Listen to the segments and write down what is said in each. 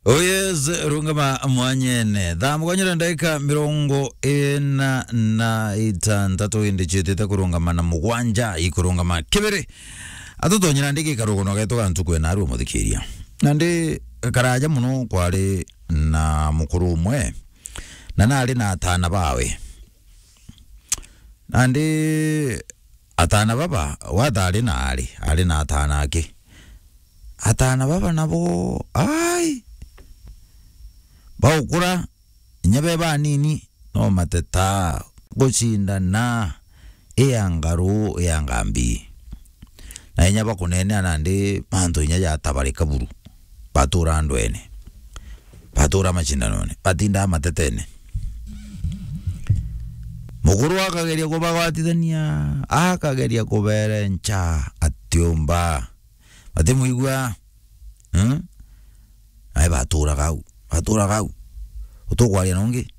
Oyez rungama mwanyene dhamu kwanyira ndaika mirongo ena na itandatu indichitite kurungama na mugwanja ikurungama kibiri atutonyera ndiki karugono gaito gantu kwena ari umuthikiria nandi karaja muno kwari na mukuru umwe na nari na atana bawe nandi atana baba wadari na ari na atana ake atana baba nabo ai baukura nyabe banini no mateta gochinda na eyangaru eyangambi na nyaba kunene anande manto nyaja tabarika buru batura ndwene batura machinda none batinda matetene muguru akageria kubagwatithania akageria kubere ncha atiumba batimuigwa ai batura gau utogwaria nonge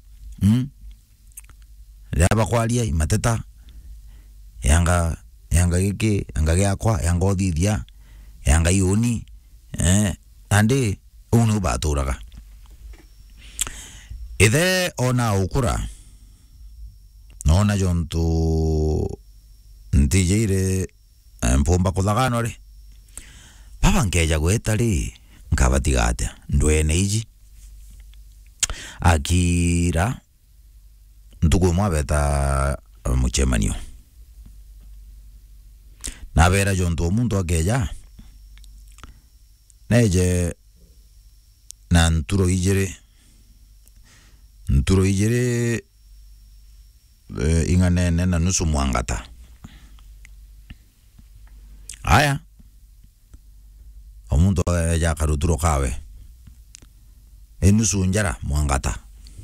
raba kwaria imateta yanga giki yanga yakwa yanga othithia yanga yoni ande unu baturaga ithe ona ukura nona jontu ntijire mpomba kuthagano ri baba nkeja gwetari nkabatigate ndwene iji akira ntuku mwabeta muchemanio nabera jonto omuntu akeja neje na nturo ijere inganene na nusu mwangata aya omuntu akeja karuturo kawe enusu njara mwangata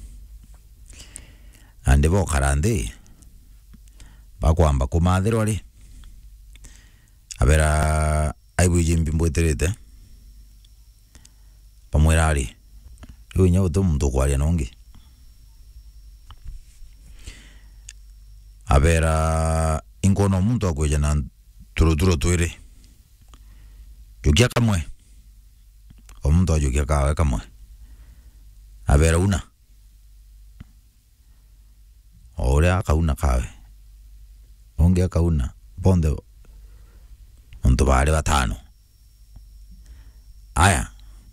ande bo karande bakwamba kumathero ari abera aibuje mbimbweterete pamwera ari unya umuntu kwaria nonge abera inkono muntu akweja na turuturo twire yukia kamwe omuntu ajukia kawe kamwe abera una ore akauna kawe onge akauna bonde onto bale batano aya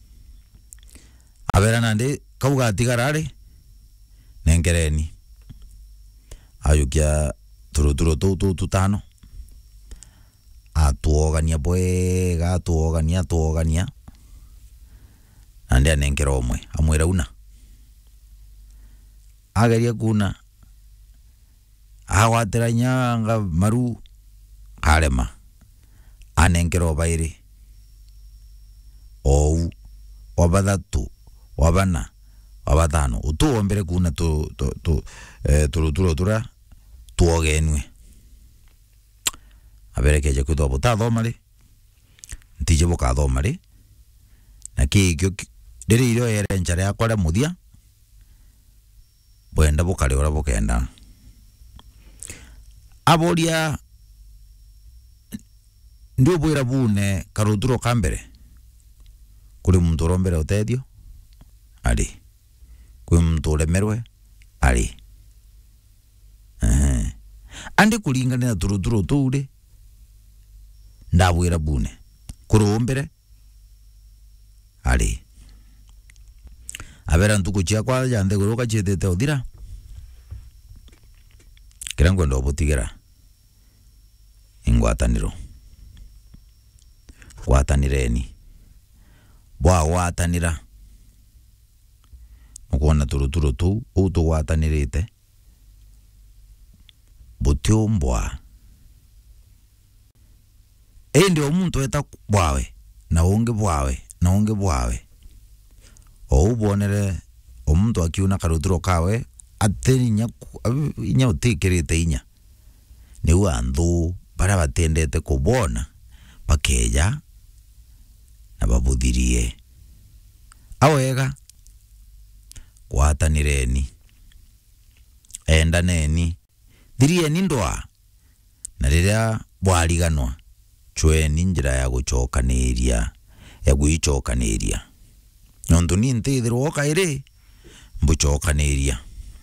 abera nande kauga tigarare nengereni ayukia turuturo tutano atuogania bwega atuogania ande anenkero omwe amwera una ageria kuna awatera nyanga maru karema anenkero bairi ou wabathatu wabana wabatano utuombere kuna turuturo tura tuogenwe aberekeje kwitwa butathomari ntije bukathomari na kigyo ndiri iro ere nchare yakora muthia bwenda bukare ora bukenda aboria ndio bwira bune karuturo kambere kuri muntu rombere utedio ali kuri muntu lemerwe ali ande kulingana na turuturo tuure ndabwira bune kurombere ali abera ntuku chia kwa yande guruka chitete odira kirango ndo butigera ingwataniro watanireni bwa watanira ukona turuturo tu utu watanirite butyombwa ndio omuntu eta bwawe na unge bwawe obonere omuntu akiuna karuturo kawe atenya inya utikirite inya ni wandu para batendete kubona bakeja na babuthirie awega kwatanireni endaneni thirieni ndwa na riria bwariganwa chweni njira ya guchokaniria ya guichokaniria nontu ni ntithirwo kairi mbuchokaniria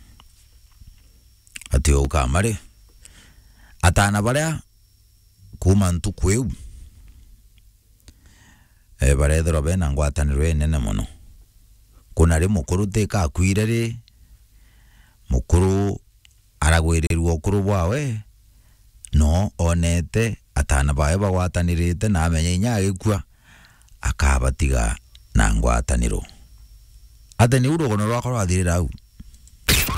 ati ukamari atana baria kuma ntuku iu barethirwo bena ngwataniro nene muno. Kuna ri mukuru tika akwire ri mukuru aragwirirwo ukuru bwawe no onete atana bae bagwatanirite na amenya inya agikua akabatiga na ngwataniro ate ni urugono rwakwa rwathirira au